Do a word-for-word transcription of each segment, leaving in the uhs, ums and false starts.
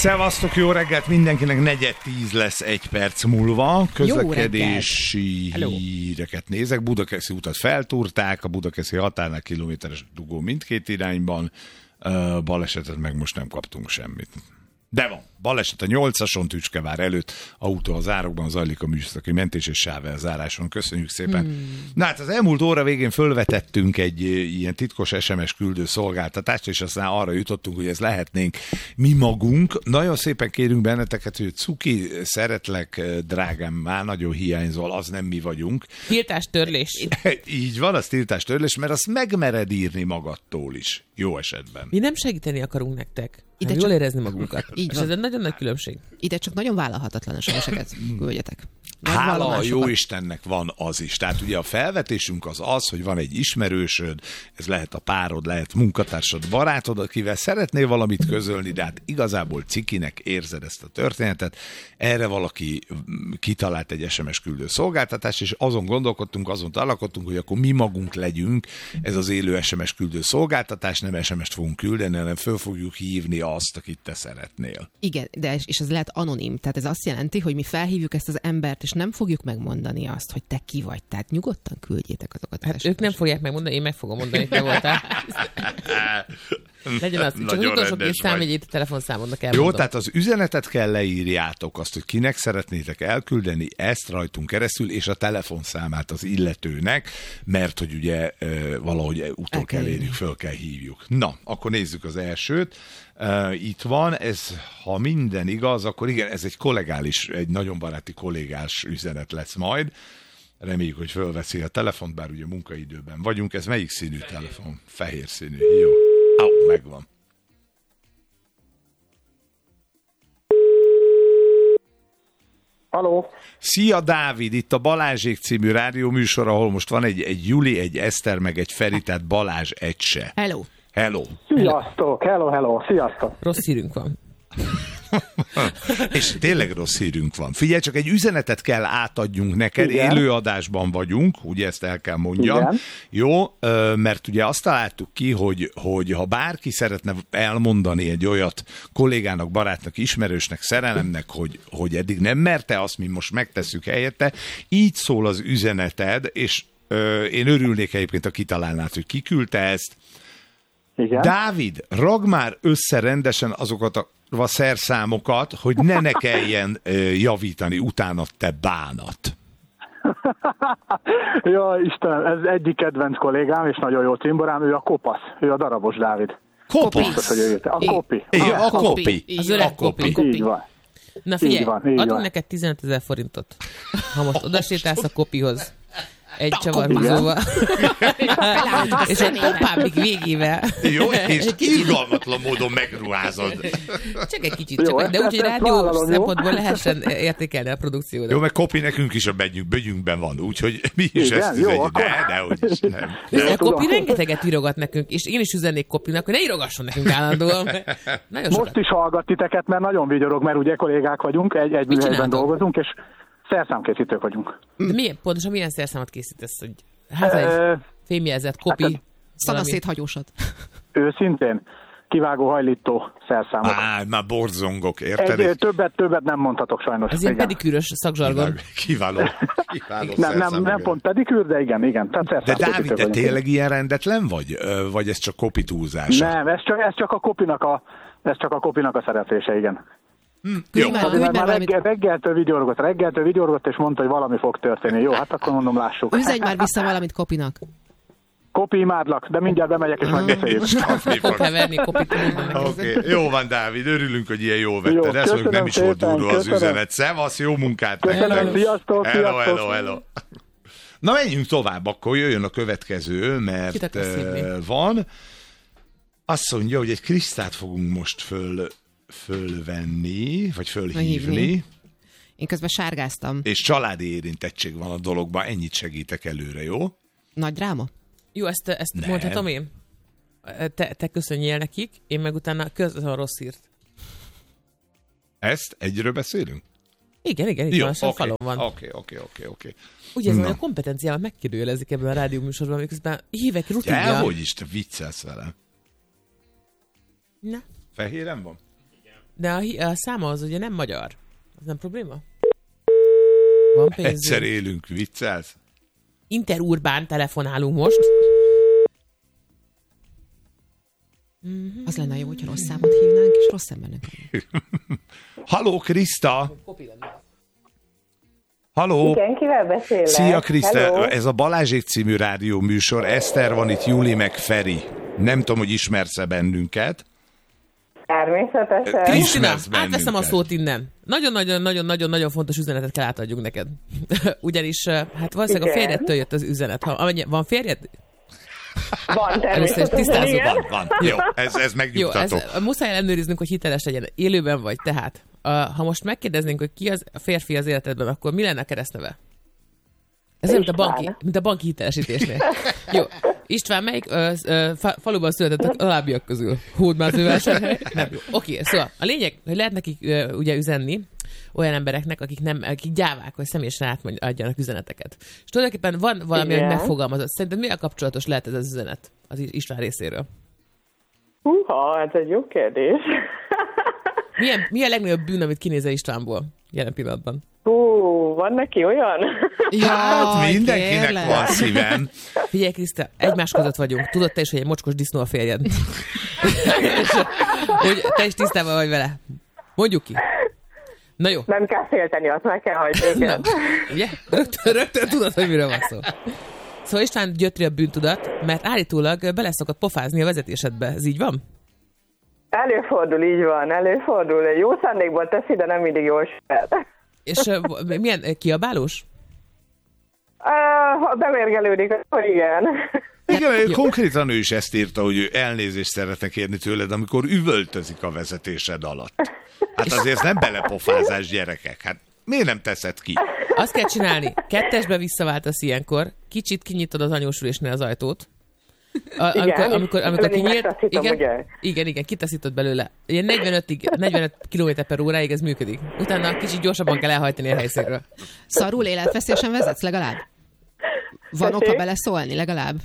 Szevasztok, jó reggelt mindenkinek, negyed tíz lesz egy perc múlva. Közlekedési híreket nézek. Budakeszi utat feltúrták, a budakeszi határnál kilométeres dugó mindkét irányban. Uh, balesetet meg most nem kaptunk semmit. De van. Baleset a nyolcason, Tücskevár előtt, autó az árokban, zajlik a műszaki mentés és sávelzáráson. Köszönjük szépen. Hmm. Na hát az elmúlt óra végén fölvetettünk egy ilyen titkos es em es küldő szolgáltatást, és aztán arra jutottunk, hogy ez lehetnénk mi magunk. Nagyon szépen kérünk benneteket, hogy Cuki, szeretlek, drágám, már nagyon hiányzol, az nem mi vagyunk. Tiltástörlés. Így van, az tiltástörlés, mert azt megmered írni magadtól is, jó esetben. Mi nem segíteni akarunk nektek. Ide jól érezni magunkat. Így és van. ez egy nagyon nagy különbség. Ide csak nagyon vállalhatatlan es em es-eket küldjetek. Hála a jó Istennek van az is. Tehát ugye a felvetésünk az az, hogy van egy ismerősöd, ez lehet a párod, lehet munkatársad, barátod, akivel szeretnél valamit közölni, de hát igazából cikinek érzed ezt a történetet. Erre valaki kitalált egy es em es küldő szolgáltatást, és azon gondolkodtunk, azon talakodtunk, hogy akkor mi magunk legyünk ez az élő es em es küldő szolgáltatás, nem es em es-t fogunk küldeni, hanem föl fogjuk hívni azt, akit te szeretnél. Igen, de és ez lehet anonim. Tehát ez azt jelenti, hogy mi felhívjuk ezt az embert, és nem fogjuk megmondani azt, hogy te ki vagy. Tehát nyugodtan küldjétek azokat. Hát ők nem fogják megmondani, én meg fogom mondani, te voltál. Legyen az, csak az utolsó két számjegyét a telefonszámodnak elmondom. Jó, tehát az üzenetet kell leírjátok, azt, hogy kinek szeretnétek elküldeni, ezt rajtunk keresztül, és a telefonszámát az illetőnek, mert hogy ugye valahogy utol kell érjük, föl kell hívjuk. Na, akkor nézzük az elsőt. Uh, itt van, ez, ha minden igaz, akkor igen, ez egy kollegális, egy nagyon baráti kollégás üzenet lesz majd. Reméljük, hogy fölveszi a telefont, bár ugye munkaidőben vagyunk. Ez melyik színű Fehér. telefon? Fehér színű. Jó. Au, megvan. Halló. Szia Dávid, itt a Balázsék című rádióműsor, ahol most van egy, egy Juli, egy Eszter, meg egy Feri, tehát Balázs egy se. Hello. Hello. Sziasztok, hello, hello, sziasztok. Rossz hírünk van. És tényleg rossz hírünk van. Figyelj, csak egy üzenetet kell átadjunk neked, igen. Élőadásban vagyunk, ugye ezt el kell mondjam. Igen. Jó, mert ugye azt találtuk ki, hogy, hogy ha bárki szeretne elmondani egy olyat kollégának, barátnak, ismerősnek, szerelemnek, hogy, hogy eddig nem merte, azt mi most megtesszük helyette, így szól az üzeneted, és ö, én örülnék egyébként, ha kitalálnád, hogy ki küldte ezt. Igen. Dávid, ragd már össze rendesen azokat a a szerszámokat, hogy ne ne kelljen javítani utána te bánat. Ja, Istenem, ez egyik kedvenc kollégám, és nagyon jó cimborám, ő a Kopasz, ő a Darabos Dávid. Kopasz? A Kopi. Igen, a Kopi. Az öreg Kopi. Így van. Na figyelj, így van, így adunk van. neked tizenetezer forintot, ha most odasétálsz a Kopihoz. Egy csavarhúzóval. És egy pompábbik végével. Jó, és irgalmatlan módon megruházod. Csak egy kicsit, csak, jó, de úgy, hogy rádió szempontból lehessen értékelni a produkciót. Jó, meg Kopi nekünk is a begyünkben van, úgyhogy mi is igen, ezt üzenjük. De, de, hogy is nem. De a Kopi rengeteget írogat nekünk, és én is üzennék Kopinak, hogy ne írogasson nekünk állandóan. Most is hallgat titeket, mert nagyon vigyorog, mert ugye kollégák vagyunk, egy, egy műhelyben dolgozunk, és szerszámkészítők vagyunk. De milyen, pontosan milyen szerszámot készítesz? Hogy háza egy fémjelzett Kopi? Hát, szanaszéthagyósat. Őszintén. Kivágó hajlító szerszámok. Á, már borzongok, érted? Egy, többet, többet nem mondhatok sajnos. Ez ilyen pedikűrös szakzsargon. Kiváló, kiváló nem, nem, nem pont pedikűr, de igen, igen. Tehát de Dávid, te tényleg ilyen rendetlen vagy? Vagy ez csak Kopi túlzása? Nem, ez csak, ez csak a Kopinak a, ez csak a Kopinak a szereplése, igen. Hm, jó. Már, már, már valamit... reggel, reggeltől vigyorgott, reggeltől vigyorgott, és mondta, hogy valami fog történni. Jó, hát akkor mondom, lássuk. Üzenj már vissza valamit Kopinak. Kopi, imádlak, de mindjárt bemegyek, és megbeszéljük. Fog heverni Kopit. Okay. Jó van, Dávid, örülünk, hogy ilyen jól vetted. Ez mondjuk nem is volt durva az üzenet. Szevasz, jó munkát! Köszönöm, sziasztok, hello, sziasztok! Hello, hello. Na, menjünk tovább, akkor jöjjön a következő, mert van. Azt mondja, hogy egy Krisztát fogunk most föl, fölvenni, vagy fölhívni. Én közben sárgáztam. És családi érintettség van a dologban, ennyit segítek előre, jó? Nagy dráma? Jó, ezt, ezt mondhatom én? Te, te köszönjél nekik, én meg utána közben a rossz hírt. Ezt egyről beszélünk? Igen, igen, itt van, okay, falon van. Oké, oké, oké, oké. Ugye ez a kompetenciával megkérdőjelezik ebben a rádióműsorban, miközben évek rutinja. Dehogy is, te viccelsz velem. Na? Fehéren van? De a, a száma az ugye nem magyar. Az nem probléma? Van pénzünk. Egyszer élünk, viccelsz? Interurbán telefonálunk most. Az lenne jó, hogyha rossz számot hívnánk, és rossz embernek. Halló, Kriszta! Halló! Igen, kivel beszélek? Szia, Kriszta! Hello. Ez a Balázsék című rádió műsor. Eszter van itt, Júli meg Feri. Nem tudom, hogy ismersz-e bennünket. Természetesen. Krisztina, Ismersz átveszem a bennünket. szót innen. Nagyon-nagyon-nagyon-nagyon fontos üzenetet kell átadjunk neked. Ugyanis, hát valószínűleg a Igen. férjedtől jött az üzenet. Ha amennyi, van férjed? Van Először is természetesen, tisztázzuk. igen. Van, van. Jó, ez, ez Jó, megnyugtató. ez, muszáj ellenőriznünk, hogy hiteles legyen. Élőben vagy, tehát. A, ha most megkérdeznénk, hogy ki az a férfi az életedben, akkor mi lenne a keresztneve? Ez olyan, mint a banki, mint a banki hitelesítésnél. Jó. István, melyik ö, ö, fa, faluban született a alábbiak közül? Hódmezővásárhely? Nem jó. Oké, szóval a lényeg, hogy lehet nekik ö, ugye üzenni olyan embereknek, akik nem, akik gyávák, hogy személyesen átadjanak üzeneteket. És tulajdonképpen van valami, Igen. hogy megfogalmazott. Szerinted mivel kapcsolatos lehet ez az üzenet az István részéről? Húha, ez egy jó kérdés. Milyen, mi a legnagyobb bűn, amit kinézel Istvánból jelen pillanatban? Hú, van neki olyan? Hát Jaj, mindenkinek kérlek. van szívem. Figyelj, Kriszta, egymás között vagyunk. Tudod te is, hogy egy mocskos disznó a férjed? És, hogy te is tisztában vagy vele. Mondjuk ki. Na jó. Nem kell félteni, azt meg kell hagyni. Nem. Igen. Ugye? Rögtön, rögtön tudod, hogy miről van szó. Szóval István gyötri a bűntudat, mert állítólag beleszokott pofázni a vezetésedbe. Ez így van? Előfordul, így van, előfordul. Jó szándékból teszi, de nem mindig jól sikerült. És uh, milyen uh, kiabálós? Uh, ha bemérgelődik, akkor igen. Igen, ő konkrétan ő is ezt írta, hogy ő elnézést szeretne kérni tőled, amikor üvöltözik a vezetésed alatt. Hát azért nem belepofázás, gyerekek. Hát miért nem teszed ki? Azt kell csinálni, kettesbe visszaváltasz ilyenkor, kicsit kinyitod az anyósülésnél az ajtót. A, Igen, amikor, és amikor, amikor pedig kinyílt, megtaszítom, igen, ugye? igen, igen, kitaszítod belőle. Ilyen negyvenötig, negyvenöt kilométer per óráig ez működik. Utána kicsit gyorsabban kell elhajtani a helyszínről. Szarul életveszélyesen vezetsz legalább? Van Tessék? oka beleszólni legalább?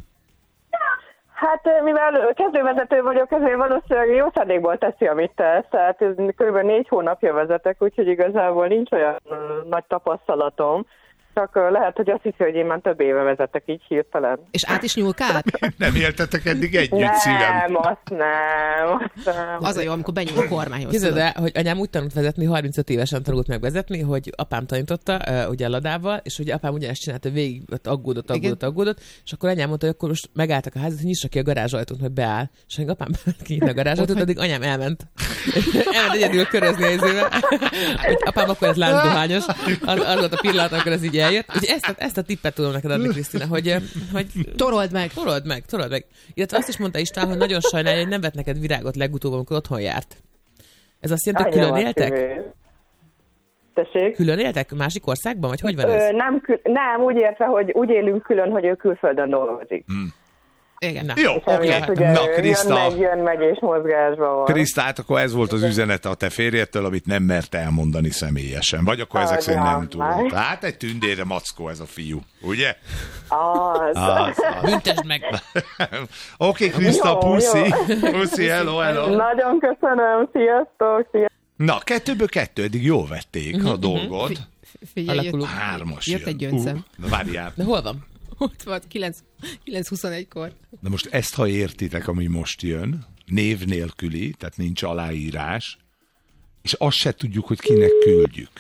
Hát mivel kezdővezető vagyok, ezért valószínűleg jó szándékból teszi, amit tesz. Tehát ez kb. négy hónapja vezetek, úgyhogy igazából nincs olyan uh, nagy tapasztalatom. Csak uh, lehet, hogy azt hiszi, hogy én már több éve vezetek így hirtelen. És át is nyúlkál? Nem éltetek eddig együtt, szívem. Nem, azt nem, azt nem. Az a jó, amikor benyúl a kormányhoz. Képzeld tudod. el, hogy anyám úgy tanult vezetni, harmincöt évesen tanult meg vezetni, hogy apám tanította, uh, ugye a ladával, és ugye apám ugyanezt csinálta, végig ott aggódott, aggódott, Igen. aggódott, és akkor anyám mondta, hogy akkor most megálltak a házat, hogy nyissa ki a garázsajtót, hogy beáll. És amíg apám kinyitna a garázsajtót, addig anyám elment. elment egyedül körözni a izével. Hogy apám akkor ez láncdohányos, az, az volt a pillanat, amikor ez így eljött. Úgyhogy ezt, a- ezt a tippet tudom neked adni, Krisztina, hogy, hogy Torold meg! torold meg, torold meg. Illetve azt is mondta István, hogy nagyon sajnálja, hogy nem vett neked virágot legutóbb, amikor otthon járt. Ez azt jelenti, hogy külön Annyi éltek? van, Tessék? Külön éltek másik országban, vagy hogy van Ö, ez? nem, kül- nem, úgy értve, hogy úgy élünk külön, hogy ő külföldön dolgozik. Igen. Na, Jó, És oké. emiatt ugye Na, jön Kriszta. meg, jön meg, és mozgásban van. Kriszta, hát akkor ez volt az üzenete a te férjedtől, amit nem mert elmondani személyesen. Vagy akkor ezek Az szerint nem nem, tudod. már. Hát egy tündére mackó ez a fiú, ugye? Az. Az, az. büntesd meg! Oké, Kriszta, Jó, puszi. jó. Puszi, hello, hello. Nagyon köszönöm, sziasztok, sziasztok. Na, kettőből kettő, eddig jól vették a dolgot. Figyelj, jött, Alakuló. Hármas Jött jön. egy gyöngyszem. Uh, na várjál. De hol van? ott van, kilenc huszonegykor. De most ezt, ha értitek, ami most jön, név nélküli, tehát nincs aláírás, és azt se tudjuk, hogy kinek küldjük.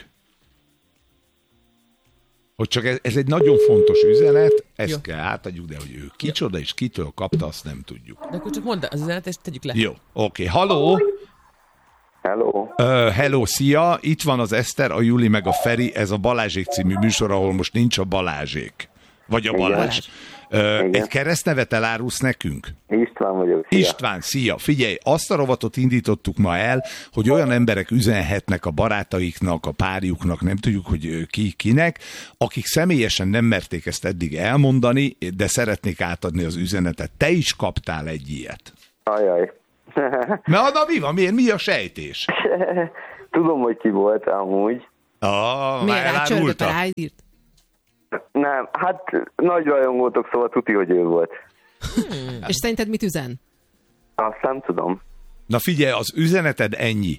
Hogy csak ez, ez egy nagyon fontos üzenet, ezt Jó. kell átadjuk, de hogy ő kicsoda és kitől kapta, azt nem tudjuk. De akkor csak mondd az üzenetet, és tegyük le. Jó, oké. Halló! Hello. Uh, hello, szia! Itt van az Eszter, a Júli meg a Feri, ez a Balázsék című műsor, ahol most nincs a Balázsék. Vagy a Igen. Balázs. Uh, egy keresztnevet elárulsz nekünk? István vagyok. Szia. István, szia! Figyelj, azt a rovatot indítottuk ma el, hogy olyan emberek üzenhetnek a barátaiknak, a párjuknak, nem tudjuk, hogy ki kinek, akik személyesen nem merték ezt eddig elmondani, de szeretnék átadni az üzenetet. Te is kaptál egy ilyet. Ajaj. Na, na mi van? Miért? Mi a sejtés? Tudom, hogy ki volt amúgy. Ah, Miért már rácsörgött, elárulta? ráírt? Nem, hát nagy rajongótok, szóval tuti, hogy ő volt. És szerinted mit üzen? Azt nem tudom. Na figyelj, az üzeneted ennyi.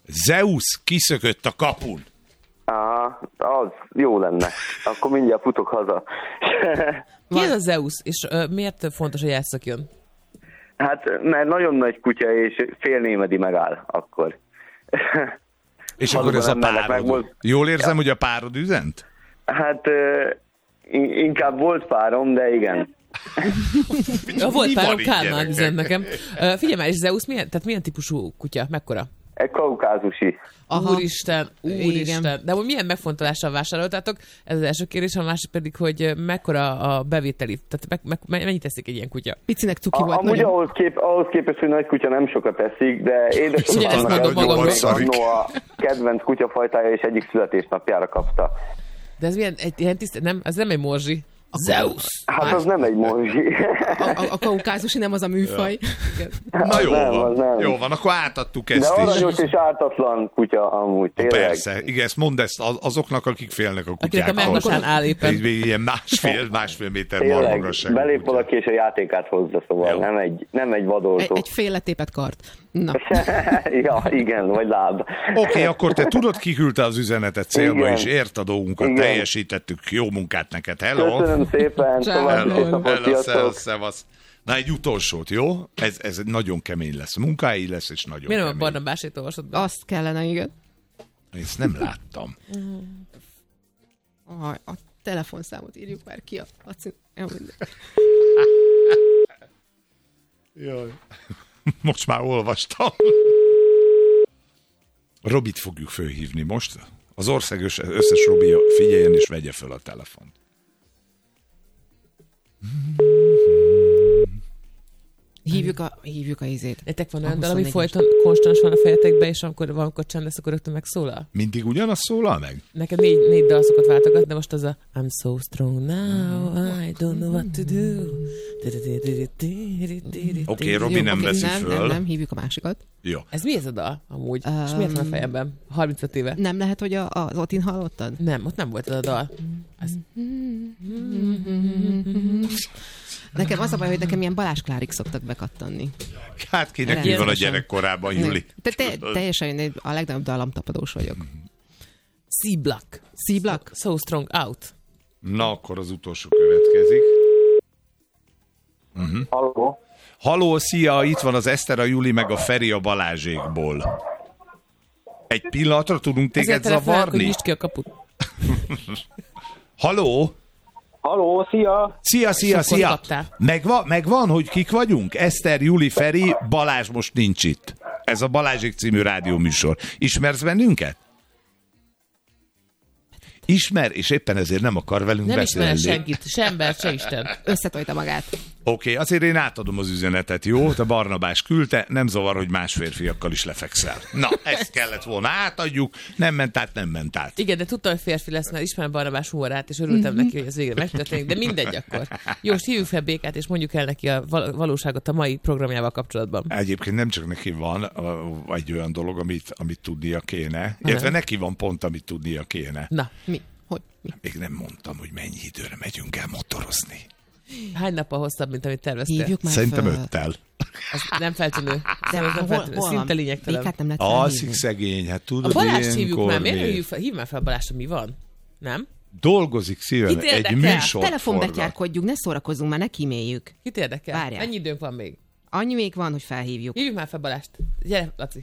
Zeus kiszökött a kapun. Á, az jó lenne. Akkor mindjárt futok haza. Ki ez a Zeus, és uh, miért fontos, hogy játszakjon? Hát, mert nagyon nagy kutya, és fél némedi megáll akkor. És akkor ez a párod. Jól érzem, ja. hogy a párod üzent? Hát uh, inkább volt párom, de igen. A volt párom Kálmán üzent nekem. Uh, figyelj már, és Zeus milyen, tehát milyen típusú kutya? Mekkora? Egy kaukázusi. Aha. Úristen, úristen. Igen. De milyen megfontolással vásároltátok? Ez az első kérdés, a másik pedig, hogy mekkora a bevételi, tehát me, me, mennyit teszik egy ilyen kutya? Picinek cuki a, volt. Amúgy ahhoz, kép, ahhoz képest, hogy nagy kutya nem sokat teszik, de édesapámnak a kedvenc kutyafajtája és egyik születésnapjára kapta. De ez milyen, egy ilyen tiszt, nem, az nem egy morzsi. A Zeus. Hát az nem egy morzsi. A, a, a kaukázusi nem az a műfaj. Ja. Na jó nem, van, nem. Jó van, akkor átadtuk ezt is. De aranyos és ártatlan kutya amúgy, tényleg. Persze, igen, ezt mondd ezt azoknak, akik félnek a kutyáktól. Akinek a megmasán áll éppen. Ilyen másfél, másfél méter tényleg, magasság. Belép valaki és a játékát hozza, szóval nem egy, nem egy vadoltó. Egy, egy fél letépet kart. Na. Ja, igen, vagy láb. Oké, okay, akkor te tudod, ki küldte az üzenetet célba, igen. és ért a dolgunkat, igen. teljesítettük, jó munkát neked. Hello! Köszönöm szépen, további Hello, hello, szevasz. Na, egy utolsót, jó? Ez, ez nagyon kemény lesz. Munkái lesz, és nagyon Miért kemény. nem a Barnabásét olvasod be? Azt kellene, igen. Ezt nem láttam. A, a telefonszámot írjuk már ki. A, a cím... Jaj. Most már olvastam. Robit fogjuk fölhívni most. Az ország összes Robi figyeljen és vegye föl a telefont. Hívjuk a, hívjuk a izét. Nektek van olyan dal, ami folyton konstans van a fejetekbe, és amikor valamikor csend lesz, akkor rögtön megszólal? Mindig ugyanaz szólal meg? Neked négy, négy dal szokott váltogat, de most az a I'm so strong now, I don't know what to do. Oké, okay, Robi nem veszi nem, föl. Nem, nem, hívjuk a másikat. Jó. Ez mi ez a dal amúgy? Um, és miért van a fejemben? harmincöt éve. Nem lehet, hogy a, az Otin hallottad? Nem, ott nem volt ez a dal. Ez... Nekem az a baj, hogy nekem ilyen Balázs Klárik szoktak bekattanni. Hát kinek mi van a gyerekkorában, Juli? Te, te, teljesen a legnagyobb dallamtapadós vagyok. C-Block. C-Block? So Strong Out. Na, akkor az utolsó következik. Uh-huh. Halló? Halló, szia, itt van az Eszter, a Juli, meg a Feri a Balázsékból. Egy pillanatra tudunk téged Ezért zavarni? Ezért ki a kaput. Halló? Halló, szia! Szia, szia, szia! Megvan, megvan, hogy kik vagyunk? Eszter, Juli, Feri, Balázs most nincs itt. Ez a Balázsék című rádióműsor. Ismersz bennünket? Ismer, és éppen ezért nem akar velünk nem beszélni. Nem ismer senkit, se ember, se Isten. Összetolta magát. Oké, okay, azért én átadom az üzenetet, jó? Te Barnabás küldte, nem zavar, hogy más férfiakkal is lefekszel. Na, ezt kellett volna, átadjuk, nem ment át, nem ment át. Igen, de tudtam, hogy férfi lesz, mert ismerem Barnabás humorát, és örültem mm-hmm. neki, hogy ez végre megtörténik, de mindegy akkor. Jó, most hívjuk fel Békát, és mondjuk el neki a valóságot a mai programjával kapcsolatban. Egyébként nem csak neki van egy olyan dolog, amit, amit tudnia kéne, illetve neki van pont, amit tudnia kéne. Na, mi? Hogy? Mi? Még nem mondtam, hogy mennyi időre megyünk el motorozni. Hány nappal hosszabb, mint amit terveztél? Szerintem föl. öttel. Ez nem feltűnő. De nem feltűnő. Szinte lényegtelen. Alszik szegény, hát tudod, a Balást hívjuk már. Miért hívjuk fel? Hívj már fel a Balást, mi van? Nem? Dolgozik szívem. Egy műsor. Telefonbetyárkodjunk, ne szórakozzunk már, ne kíméljük. Kit érdekel? Várjál. Mennyi időnk van még? Annyi még van, hogy felhívjuk. Hívjuk már fel Balást. Gyere, Laci.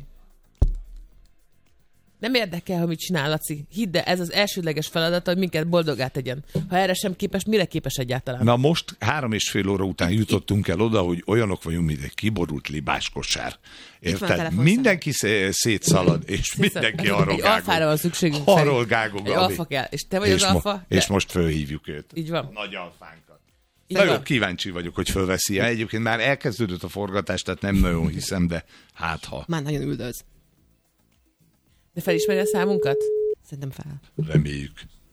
Nem érdekel, hogy mit csinál, Laci. Hidd el, ez az elsődleges feladata, hogy minket boldoggá tegyen. Ha erre sem képes, mire képes egyáltalán? Na most három és fél óra után jutottunk el oda, hogy olyanok vagyunk, mint egy kiborult libás kosár. Érted? Mindenki szétszalad, és mindenki arról gágog. Egy alfára van szükségünk. Arról gágog. Egy alfa kell. És te vagy az alfa? Mo- és most fölhívjuk őt. Így van. Nagy alfánkat. Na jó, kíváncsi vagyok, hogy fölveszi. Egyébként már elkezdődött a forgatás, tehát nem nagyon hiszem, de hát ha. Már nagyon üldöz. De felismeri a számunkat? Szerintem fel. Reméljük.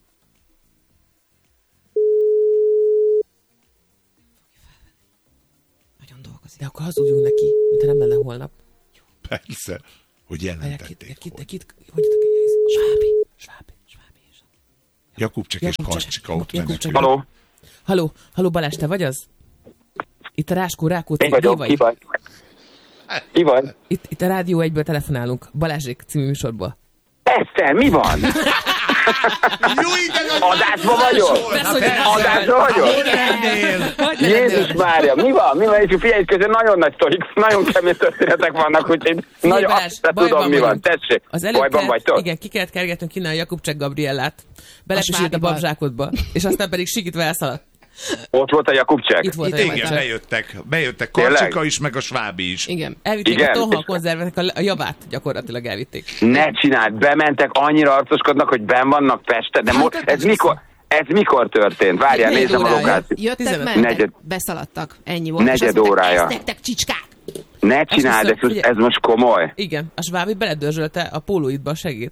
Nagyon dolgozik. De akkor hazudjunk neki, mintha nem lenne holnap. Persze, hogy jelentették. Kit, kit, kit, hogy Svábi. Svábi. Svábi. Jakubcsek és Karcsika ott mennek. Haló. Haló, haló Balázs, te vagy az? Itt a Ráskó Rákóczi. Én vagyok, ki vagy? Ki van? Itt, itt a Rádió egyből telefonálunk, Balázsék című műsorból. Eszter, mi van? Jó, igen, adásban vagyok? Adásban vagyok? Jézus Mária, mi van? Mi van? És figyelj, közben nagyon nagy sztorik, nagyon kemény történetek vannak, úgyhogy nagyon azt tudom, mi van. Tessék, bajban vagytok? Igen, ki kellett kergetnünk innen a Jakubcsek Gabriellát. Belepüsült a babzsákodba, és aztán pedig sikítva elszaladt. Ott volt a Jakubcsek? Itt volt Itt a igen, Jakubcsek. bejöttek. Bejöttek Karcsika is, meg a Svábi is. Igen, elvitték igen? a tonhal konzervnek a, a javát, gyakorlatilag elvitték. Ne csináld, bementek, annyira arcoskodnak, hogy benn vannak Pesten, de most ez mikor... Ez mikor történt? Várjál, nézem a lokációt. Jöttek, mentek, negyed, beszaladtak. Ennyi volt. Negyed órája. Ezt nektek, csicskák! Ne csináld, ez, ez, ez most komoly. Igen, a Svábi beledörzsölte a pólóidba a segít.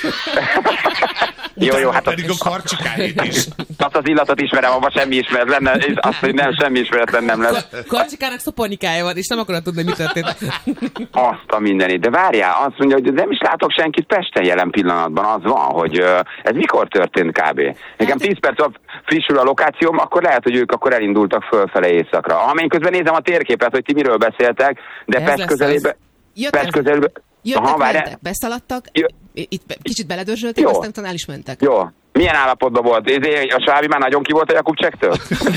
Jó, jó, hát pedig a karcsikáit is. Azt az illatot ismerem, abban semmi ismeretlen, nem, azt, hogy nem, semmi ismeretlen nem lesz. Karcsikának szoponikája van, és nem akarod tudni, mi történt. Azt a mindenit. De várjál, azt mondja, hogy nem is látok senkit Pesten jelen pillanatban. Az van, hogy uh, ez mikor történt kb. Nekem tíz perc frissül a lokációm, akkor lehet, hogy ők akkor elindultak fölfele éjszakra. Amely közben nézem a térképet, hogy ti miről beszéltek, de ez Pest közelébe... Pest közelébe... Jöttek, Aha, mentek, beszaladtak, Jö... itt kicsit beledörzsölték, aztán utána el is mentek. Jó. Milyen állapotban volt? A Svábi már nagyon ki volt a Jakubcsektől?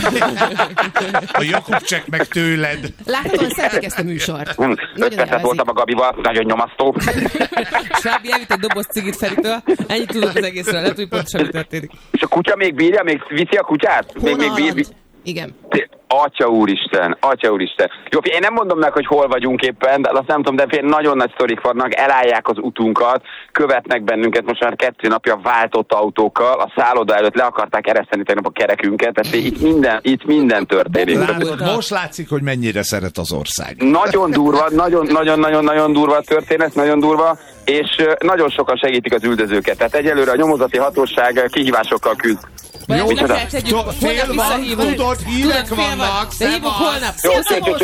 A Jakubcsek meg tőled. Láthatóan szeretik ezt a műsort. Hm, öt percet voltam a Gabival, nagyon nyomasztó. Svábi elvitt egy doboz cigit Feritől, ennyit tudok az egészről, lehet, hogy pontosan mi történik. És a kutya még bírja? Még viszi a kutyát? Még, még bír... Igen. Atya úristen, atya úristen. Jó, én nem mondom meg, hogy hol vagyunk éppen, de azt nem tudom, de fél nagyon nagy sztorik vannak, elállják az utunkat, követnek bennünket most már kettő napja váltott autókkal, a szálloda előtt le akarták ereszteni tegnap a kerekünket, tehát itt minden, itt minden történik. Látod, most látszik, hogy mennyire szeret az ország. Nagyon durva, nagyon-nagyon-nagyon durva a történet, nagyon durva, és nagyon sokan segítik az üldözőket. Tehát egyelőre a nyomozati hatóság kihívásokkal küzd. Jó, fél van, tudod, hírek vannak. De hívunk holnap. Szia,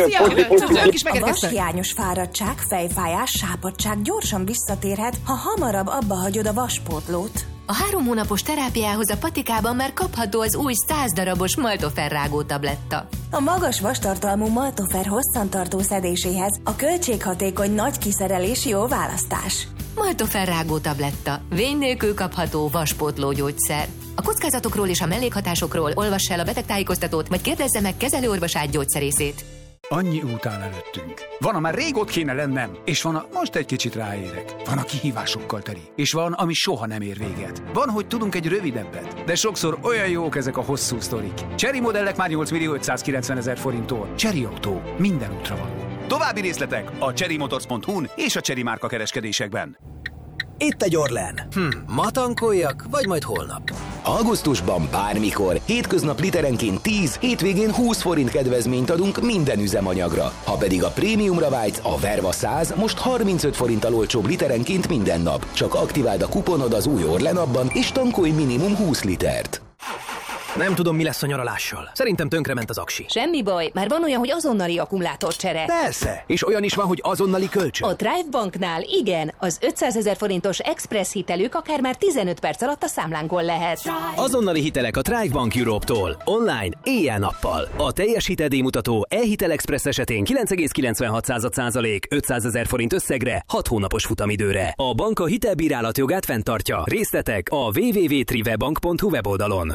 szia, A vashiányos fáradtság, fejfájás, sápadtság gyorsan visszatérhet, ha hamarabb abba hagyod a vaspótlót. A három hónapos terápiához a patikában már kapható az új száz darabos Maltofer rágó tabletta. A magas vastartalmú Maltofer hosszantartó szedéséhez a költséghatékony nagy kiszerelés jó választás. Maltofer rágó tabletta. Vény nélkül kapható vaspótló gyógyszer. A kockázatokról és a mellékhatásokról olvass el a betegtájékoztatót, vagy kérdezze meg kezelőorvosát gyógyszerészét. Annyi út áll előttünk. Van, a már rég ott kéne lennem, és van, a most egy kicsit ráérek. Van, a kihívásokkal teli, és van, ami soha nem ér véget. Van, hogy tudunk egy rövidebbet, de sokszor olyan jók ezek a hosszú sztorik. Chery modellek már nyolc millió ötszázkilencven ezer forinttól. Chery Autó. Minden útra való. További részletek a chery motors pont hu-n és a Chery márka kereskedésekben. Itt egy Orlen. Hm, ma tankoljak, vagy majd holnap? Augusztusban bármikor, hétköznap literenként tíz, hétvégén húsz forint kedvezményt adunk minden üzemanyagra. Ha pedig a prémiumra vágysz, a Verva száz most harmincöt forinttal olcsóbb literenként minden nap. Csak aktiváld a kuponod az új Orlen appban, és tankolj minimum húsz litert. Nem tudom, mi lesz a nyaralással. Szerintem tönkrement az aksi. Semmi baj, már van olyan, hogy azonnali akkumulátorcsere. Persze, és olyan is van, hogy azonnali kölcsön. A Drive Banknál igen, az ötszázezer forintos express hitelük akár már tizenöt perc alatt a számlánkon lehet. Azonnali hitelek a Drive Bank Europe-tól. Online, éjjel-nappal. A teljes hiteldíjmutató e-hitel express esetén kilenc egész kilencvenhat százalék ötszázezer forint összegre, hat hónapos futamidőre. A bank a hitelbírálat jogát fenntartja. Részletek a double-u double-u double-u pont trivebank pont hu weboldalon.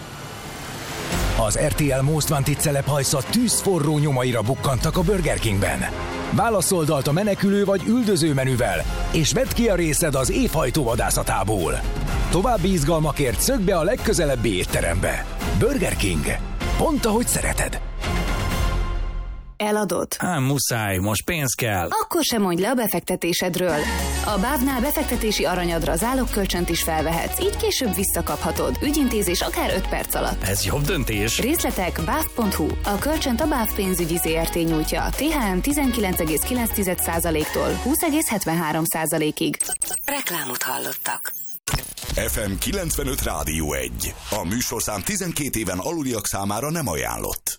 Az er té el Most Wanted celephajsza tűzforró nyomaira bukkantak a Burger Kingben. Válaszoldalt a menekülő vagy üldöző menüvel, és vedd ki a részed az évhajtó vadászatából. További izgalmakért szökj be a legközelebbi étterembe. Burger King. Pont ahogy szereted. Eladod? Há, muszáj, most pénz kell. Akkor sem mondj le a befektetésedről. A bávnál befektetési aranyadra az állokkölcsönt is felvehetsz, így később visszakaphatod. Ügyintézés akár öt perc alatt. Ez jobb döntés. Részletek báv pont hu. A kölcsönt a Báv pénzügyi zé er té nyújtja. té há em tizenkilenc egész kilenc százaléktól húsz egész hetvenhárom százalékig. Reklámot hallottak. ef em kilencvenöt Rádió egy. A műsorszám tizenkét éven aluliak számára nem ajánlott.